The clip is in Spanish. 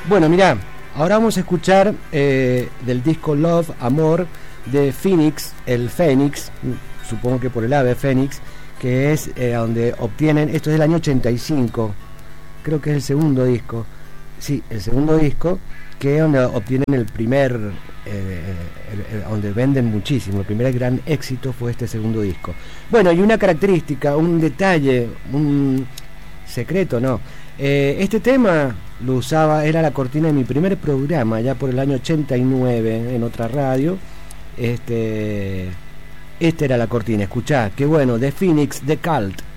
Bueno, mirá, ahora vamos a escuchar del disco Love, Amor, de Phoenix, el Fénix, supongo que por el ave Fénix, que es donde obtienen, esto es del año 85, creo que es el segundo disco, sí, el segundo disco, que es donde obtienen el primer, donde venden muchísimo, el primer gran éxito fue este segundo disco. Bueno, y una característica, un detalle, un secreto, ¿no? Este tema lo usaba, era la cortina de mi primer programa, ya por el año 89, en otra radio. Esta era la cortina, escuchá, qué bueno, The Phoenix, The Cult.